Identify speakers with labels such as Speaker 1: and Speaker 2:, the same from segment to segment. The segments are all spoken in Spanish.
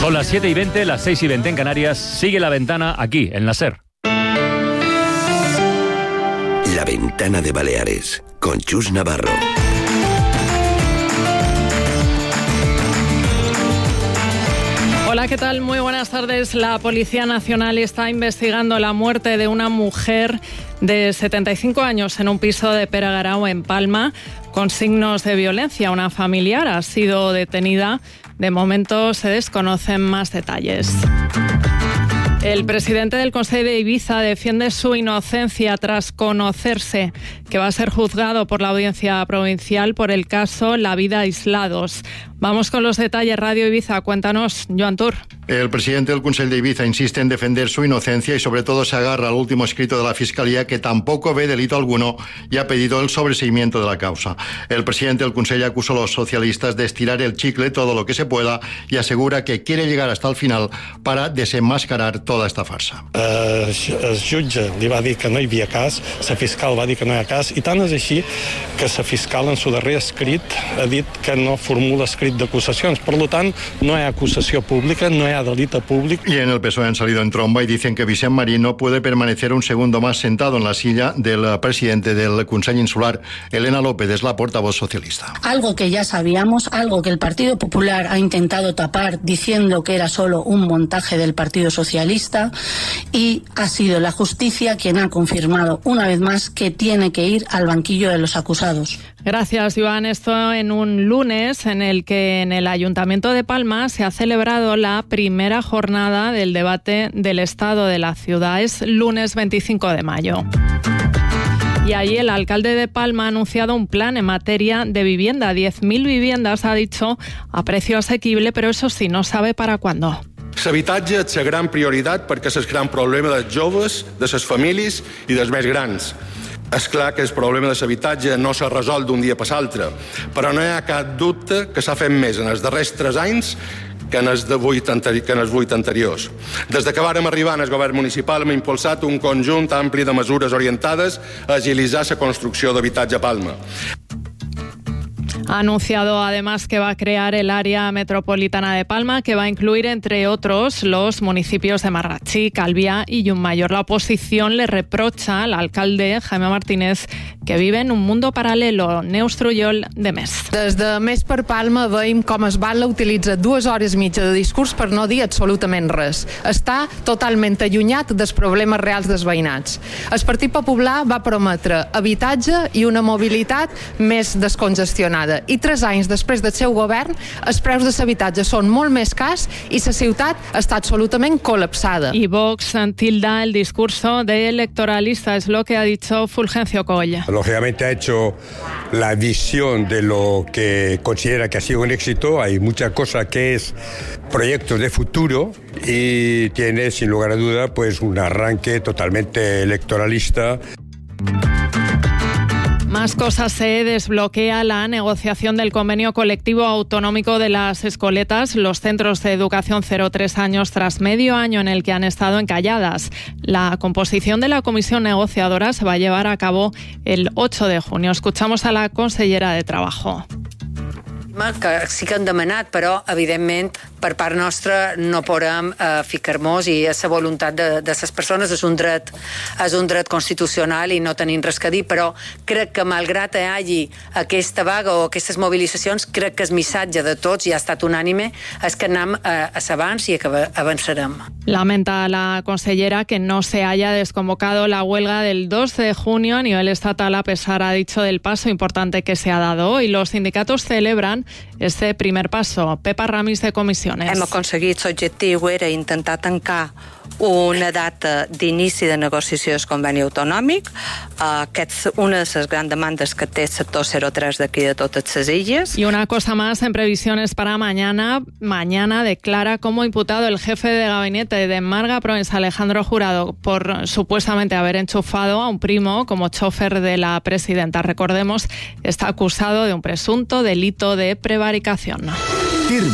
Speaker 1: Son las 7:20, las 6:20 en Canarias. Sigue La Ventana aquí, en la SER.
Speaker 2: La Ventana de Baleares, con Chus Navarro.
Speaker 3: Hola, ¿qué tal? Muy buenas tardes. La Policía Nacional está investigando la muerte de una mujer de 75 años en un piso de Peragarau, en Palma, con signos de violencia. Una familiar ha sido detenida. De momento se desconocen más detalles. El presidente del Consell de Ibiza defiende su inocencia tras conocerse que va a ser juzgado por la Audiencia Provincial por el caso La Vida Aislados. Vamos con los detalles. Radio Ibiza, cuéntanos, Joan Tur.
Speaker 4: El presidente del Consell de Ibiza insiste en defender su inocencia y sobre todo se agarra al último escrito de la Fiscalía, que tampoco ve delito alguno y ha pedido el sobreseimiento de la causa. El presidente del Consell acusó a los socialistas de estirar el chicle todo lo que se pueda y asegura que quiere llegar hasta el final para desenmascarar toda esta farsa.
Speaker 5: El jutge li va dir que no hi havia cas, la fiscal va dir que no hi ha cas, i tant és així que la fiscal en su darrer escrit ha dit que no formula escrit d'acusacions. Per tant, no hi ha acusació pública, no hi ha delito público.
Speaker 4: Y en el PSOE han salido en tromba y dicen que Vicent Marín no puede permanecer un segundo más sentado en la silla del presidente del Consell Insular. Elena López es la portavoz socialista.
Speaker 6: Algo que ya sabíamos, algo que el Partido Popular ha intentado tapar diciendo que era solo un montaje del Partido Socialista, y ha sido la justicia quien ha confirmado una vez más que tiene que ir al banquillo de los acusados.
Speaker 3: Gracias, Joan. Esto en un lunes en el que en el Ayuntamiento de Palma se ha celebrado la primera jornada del debate del Estado de la ciudad. Es lunes 25 de mayo. Y ahí el alcalde de Palma ha anunciado un plan en materia de vivienda. 10.000 viviendas, ha dicho, a precio asequible, pero eso sí, no sabe para cuándo.
Speaker 7: L'habitatge és la gran prioritat perquè és el gran problema dels joves, de les famílies i dels més grans. És clar que el problema de l'habitatge no s'ha resolt d'un dia per l'altre, però no hi ha cap dubte que s'ha fet més en els darrers 3 anys que en els 8 anteriors. Des que vàrem arribar al govern municipal hem impulsat un conjunt ampli de mesures orientades a agilitzar la construcció d'habitatge a Palma.
Speaker 3: Ha anunciado además que va a crear el área metropolitana de Palma, que va a incluir, entre otros, los municipios de Marratxí, Calvià y Llummayor. La oposición le reprocha al alcalde Jaime Martínez que vive en un mundo paral·lelo. Neus Trullol, de Més.
Speaker 8: Des de Més per Palma veiem com es Batlle utilitza 2 hores i mitja de discurs per no dir absolutament res. Està totalment allunyat dels problemes reals dels veïnats. El Partit Popular va prometre habitatge i una mobilitat més descongestionada. I 3 anys després del seu govern, els preus de l'habitatge són molt més cars i la ciutat està absolutament col·lapsada.
Speaker 3: Y Vox tilda el discurso de electoralista, es lo que ha dicho Fulgencio Coll.
Speaker 9: Lógicamente ha hecho la visión de lo que considera que ha sido un éxito. Hay muchas cosas que es proyectos de futuro y tiene, sin lugar a duda, pues un arranque totalmente electoralista.
Speaker 3: Más cosas. Se desbloquea la negociación del convenio colectivo autonómico de las escoletas, los centros de educación 0-3 años, tras medio año en el que han estado encalladas. La composición de la comisión negociadora se va a llevar a cabo el 8 de junio. Escuchamos a la consellera de Trabajo.
Speaker 10: Que sí que han demanat, però evidentment per part nostra no podem ficar-nos, i és la voluntat de les persones, és un dret constitucional i no tenim res que dir, però crec que malgrat hi hagi aquesta vaga o aquestes mobilitzacions, crec que el missatge de tots, i ha estat unànime, és que anem a l'abans i que avançarem.
Speaker 3: Lamenta la consellera que no se haya desconvocado la huelga del 2 de junio a nivel estatal, a pesar, ha dicho, del paso importante que se ha dado hoy. Los sindicatos celebran este primer paso. Pepa Ramis, de Comissiones.
Speaker 11: Hem aconseguit l'objectiu, era intentar tancar una data d'inici de negociació del conveni autonòmic. Aquesta és una de les grans demandes que té el sector 03 d'aquí de totes les illes.
Speaker 3: Y una cosa más, en previsiones para mañana. Mañana declara como imputado el jefe de gabinete de Marga Provença, Alejandro Jurado, por supuestamente haber enchufado a un primo como chofer de la presidenta. Recordemos, está acusado de un presunto delito de prevaricación.
Speaker 12: Firme.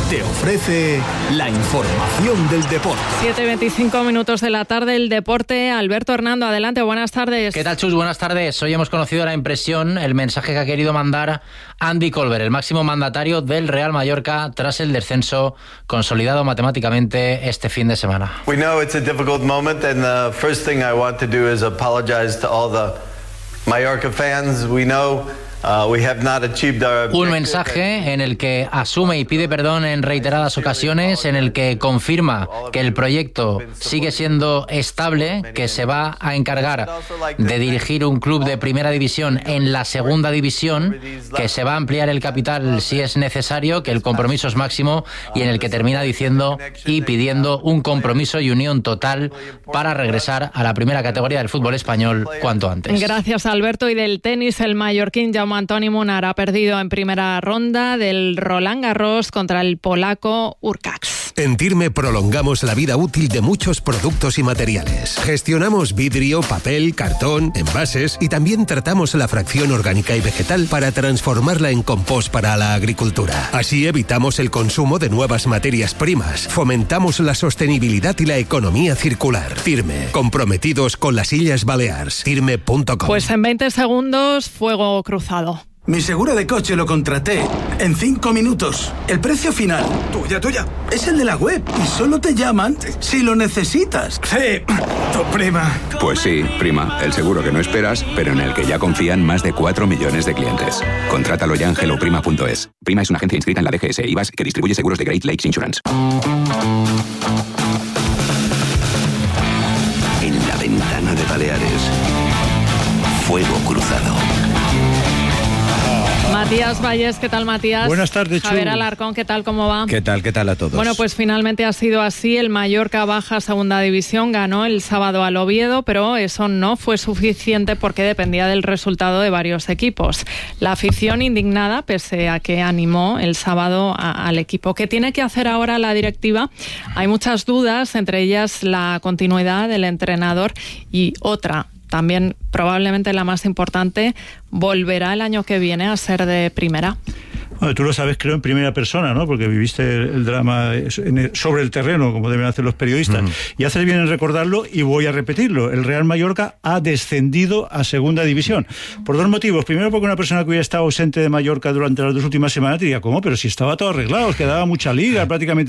Speaker 12: te ofrece la información del deporte.
Speaker 3: 7:25 minutos de la tarde, el deporte. Alberto Hernando, adelante, buenas tardes.
Speaker 13: ¿Qué tal, Chus? Buenas tardes. Hoy hemos conocido la impresión, el mensaje que ha querido mandar Andy Colbert, el máximo mandatario del Real Mallorca, tras el descenso consolidado matemáticamente este fin de semana.
Speaker 14: We know it's a difficult moment, and the first thing I want to do is apologize to all the Mallorca fans. We know we have not achieved our objective.
Speaker 13: Un mensaje en el que asume y pide perdón en reiteradas ocasiones, en el que confirma que el proyecto sigue siendo estable, que se va a encargar de dirigir un club de primera división en la segunda división, que se va a ampliar el capital si es necesario, que el compromiso es máximo, y en el que termina diciendo y pidiendo un compromiso y unión total para regresar a la primera categoría del fútbol español cuanto antes.
Speaker 3: Gracias, Alberto. Y del tenis, el mallorquín Antoni Munar ha perdido en primera ronda del Roland Garros contra el polaco Urcax.
Speaker 12: En Tirme prolongamos la vida útil de muchos productos y materiales. Gestionamos vidrio, papel, cartón, envases y también tratamos la fracción orgánica y vegetal para transformarla en compost para la agricultura. Así evitamos el consumo de nuevas materias primas, fomentamos la sostenibilidad y la economía circular. Tirme, comprometidos con las Illes Balears. Tirme.com.
Speaker 3: Pues en 20 segundos, fuego cruzado.
Speaker 15: Mi seguro de coche lo contraté en 5 minutos. El precio final, tuya, es el de la web y solo te llaman si lo necesitas. Sí, tu prima.
Speaker 16: Pues sí, prima, el seguro que no esperas, pero en el que ya confían más de 4 millones de clientes. Contrátalo ya en helloprima.es. Prima es una agencia inscrita en la DGS IVAS que distribuye seguros de Great Lakes Insurance.
Speaker 2: En la ventana de Baleares, fuego cruzado.
Speaker 3: Matías Valles, ¿qué tal, Matías?
Speaker 17: Buenas tardes, Chu.
Speaker 3: Javier Alarcón, ¿qué tal, cómo va?
Speaker 17: ¿Qué tal a todos?
Speaker 3: Bueno, pues finalmente ha sido así. El Mallorca baja a segunda división, ganó el sábado al Oviedo, pero eso no fue suficiente porque dependía del resultado de varios equipos. La afición indignada, pese a que animó el sábado al equipo. ¿Qué tiene que hacer ahora la directiva? Hay muchas dudas, entre ellas la continuidad del entrenador y otra. También probablemente la más importante, ¿volverá el año que viene a ser de primera?
Speaker 17: Bueno, tú lo sabes, creo, en primera persona, ¿no? Porque viviste el drama sobre el terreno, como deben hacer los periodistas. Y haces bien en recordarlo y voy a repetirlo. El Real Mallorca ha descendido a segunda división. Por dos motivos. Primero, porque una persona que hubiera estado ausente de Mallorca durante las 2 últimas semanas diría, ¿cómo? Pero si estaba todo arreglado, quedaba mucha liga, prácticamente